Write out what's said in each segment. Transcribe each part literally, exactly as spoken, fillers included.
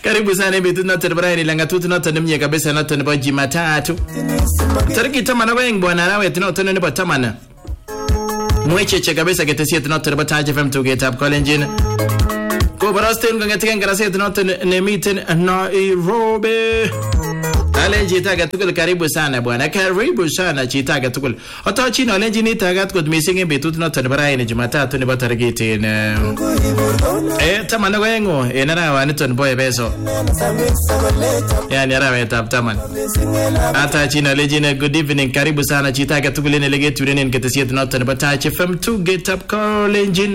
Karibu sana betut noton Brian Langatut noton nemye kabisa noton nebo Jumatatu. Tariki tamana weng bwana arawet noton nebo tamana. Mwecheche kabisa ketesiet noton nebo Taj F M tugetab Kalenjin. Ko barasten kongetigen karaset noton nemiten Nairobi. Alenji itaga tukul karibu sana bwana. Karibu sana chitaga tukul. Hata chini alenji nitagat kot missing en betut noton nebo raini Jumatatu nebo tarikit en eh tamana wengo en arawa niton boy beso. Yani arawa tab taman. Hata chini alenji good evening karibu sana chitaga tukul en leget tunen ketesiet noton nebo Taj F M to get up Kalenjin.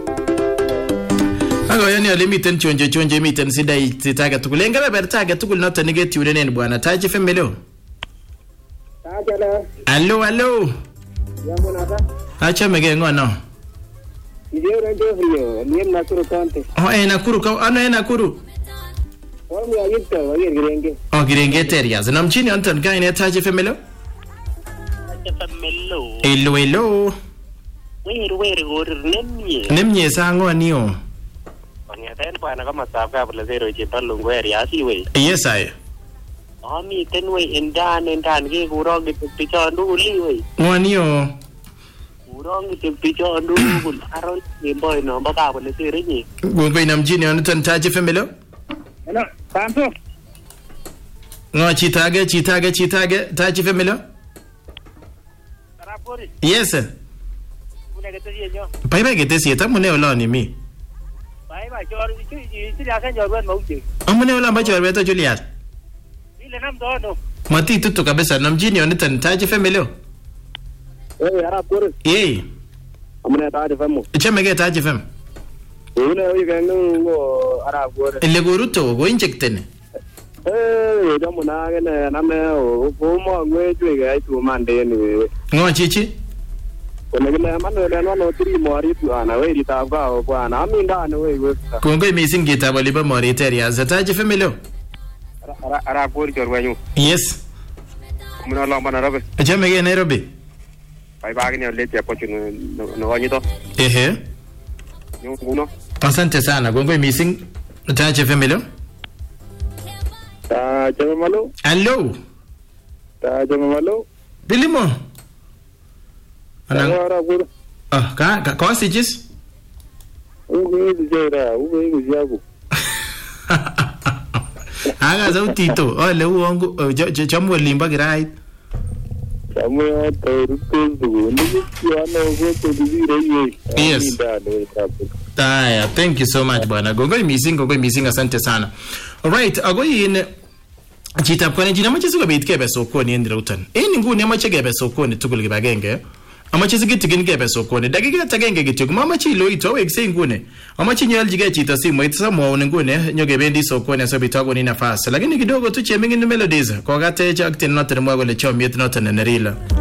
Ako yani alimiten chonje chonje miten sidai titaga tukul. Engaba bertaga tukul noton negeti urenen bwana. Taj F M hello. Hello. Hello hello. Yamuna ta. Acha mege ngono. Ndio ndio hiyo. Ni Nakuru County. Oh eh Nakuru ka ano eh Nakuru. Wao yagita wage girenge. Oh girenge area. Namchini Anton kaine Taj F M hello. Taj F M hello. Hello hello. Weru weru gorir nemye. Nemye sango anio. Ngeten bwana kama sababu la zero chito lungu area asiwe. Yes I. Ami tenwe indan indan ke kurong picho nduli we. Ngwanio. Kurong picho nduli aron nimboy no baba le zero nyi. Gongoi namjini Anton Taj F M hello. Hello. Santo. No chitage chitage chitage Taj F M hello. Tarapori. Yes. Una que te diyo. Pai pai que te sieta mune oloni mi. Bai bai chor chi chi la kan jor ben mauji. Amune ola ba chor beto Julius. Ile nam do no. Mati tutu kabisa namjini Anton Taj F M hello. Eh ara por. Eh. Amuna Taj F M. Chemege Taj F M. Una oiga no ara por. Le goruto go injectene. Eh jamuna gene name o bomo ngweju ga itu mande ni. Ngo chichi. Kuna gele mano le no tri mori bwana we rita ga bwana aminda ne we we. Kongo missing gita bali ba moriteria za Taj F M hello. Ara ara por jorwanyu. Yes. Muna la mana rabe. Chemege Nairobi. Bai bagi ni lete hapo chini no wanyito. Ehe. Ni uno. Asante sana. Kongo missing Taj F M hello. Ta jama malo. Hello. Ta jama malo. Bilimo. Anang. Ara por. Ah, ka ka ka sijis. Uwe zera, uwe ngujabu. Aga zautito. Oh le uongo chamu limba girai. Chamu to rukuzu. Ni kiano go to dire ye. Yes. Aya, thank you so much bwana. Gongo missing gongo missing asante sana. All right, ago in chita kwa njina mache suka bitkebe sokoni endira utan. Eni nguni amache gebe sokoni tukul bagenge. Amache sigiti gebe sokoni. Dakika tagenge gitu. Mama chi lo ito we kse ngune. Amache nyal jige chita simu itasa mwa ngune nyoge bendi sokoni asobitago ni nafasi. Lakini kidogo tu chemingi ni melodies. Kwa gata echa akti noten mwago le chomi yetu noten nerila.